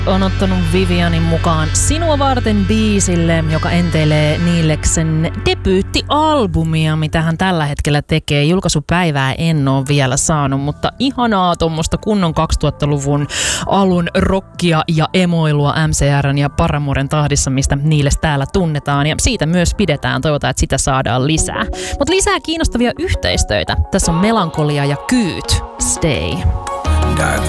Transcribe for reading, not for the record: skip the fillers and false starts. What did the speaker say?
on ottanut Vivianin mukaan Sinua varten biisille, joka enteilee Niilleksen debyyttialbumia, mitä hän tällä hetkellä tekee. Julkaisupäivää en ole vielä saanut, mutta ihanaa tuommoista kunnon 2000-luvun alun rockia ja emoilua MCR:n ja Paramoren tahdissa, mistä Niiles täällä tunnetaan. Ja siitä myös pidetään. Toivotaan, että sitä saadaan lisää. Mutta lisää kiinnostavia yhteistöitä. Tässä on Melankolia ja Kyyt. Stay. Dark